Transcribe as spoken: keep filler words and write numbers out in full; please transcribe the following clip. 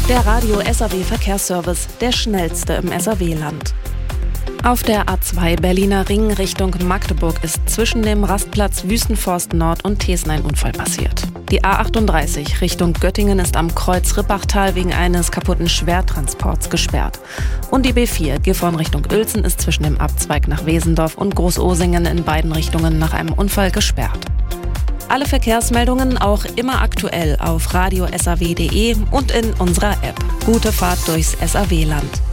Der Radio-S A W-Verkehrsservice, der schnellste im S A W-Land. Auf der A zwei Berliner Ring Richtung Magdeburg ist zwischen dem Rastplatz Wüstenforst Nord und Thesen ein Unfall passiert. Die A achtunddreißig Richtung Göttingen ist am Kreuz Rippachtal wegen eines kaputten Schwertransports gesperrt. Und die B vier Gifhorn Richtung Uelzen ist zwischen dem Abzweig nach Wesendorf und Großosingen in beiden Richtungen nach einem Unfall gesperrt. Alle Verkehrsmeldungen auch immer aktuell auf radio S A W punkt de und in unserer App. Gute Fahrt durchs S A W-Land.